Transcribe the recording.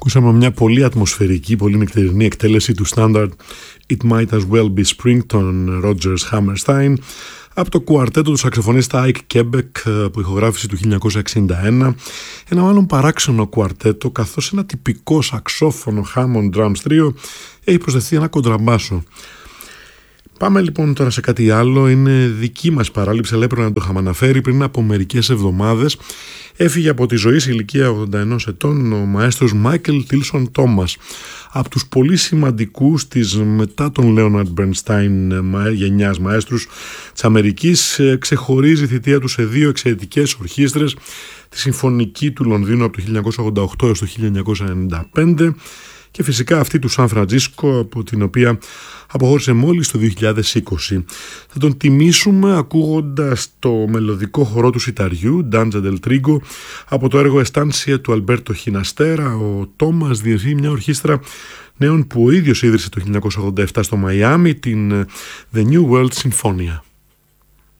Ακούσαμε μια πολύ ατμοσφαιρική, πολύ νεκτερινή εκτέλεση του standard It Might As Well Be Spring των Rodgers Hammerstein από το κουαρτέτο του σαξοφωνίστα Ike Quebec που ηχογράφησε του 1961, ένα μάλλον παράξενο κουαρτέτο, καθώς ένα τυπικό σαξόφωνο Hammond Drums Trio έχει προσθεθεί ένα κοντραμπάσο. Πάμε λοιπόν τώρα σε κάτι άλλο. Είναι δική μας παράληψη, αλλά έπρεπε να το είχαμε αναφέρει. Πριν από μερικές εβδομάδες έφυγε από τη ζωή σε ηλικία 81 ετών ο μαέστρος Michael Tilson Thomas, από τους πολύ σημαντικούς της μετά τον Leonard Bernstein γενιάς μαέστρους της Αμερικής. Ξεχωρίζει η θητεία του σε δύο εξαιρετικές ορχήστρες, τη Συμφωνική του Λονδίνου από το 1988 έως το 1995 και φυσικά αυτή του Σαν Φραντζίσκο, από την οποία αποχώρησε μόλις το 2020. Θα τον τιμήσουμε ακούγοντας το μελωδικό χορό του σιταριού Danza del Trigo από το έργο Estancia του Αλμπέρτο Χιναστέρα. Ο Τόμας διευθύνει μια ορχήστρα νέων που ο ίδιος ίδρυσε το 1987 στο Μαϊάμι, την The New World Sinfonia.